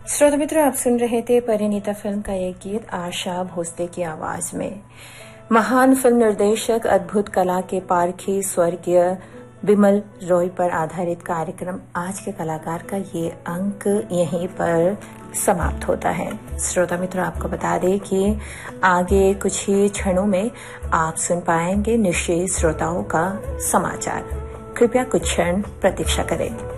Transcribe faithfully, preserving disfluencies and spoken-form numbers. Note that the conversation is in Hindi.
श्रोता मित्रों, आप सुन रहे थे परिणीता फिल्म का एक गीत आशा भोसले की आवाज में। महान फिल्म निर्देशक, अद्भुत कला के पारखी स्वर्गीय बिमल रॉय पर आधारित कार्यक्रम आज के कलाकार का ये अंक यहीं पर समाप्त होता है। श्रोता मित्रों, आपको बता दें कि आगे कुछ ही क्षणों में आप सुन पाएंगे निश्चय श्रोताओं का समाचार। कृपया कुछ क्षण प्रतीक्षा करें।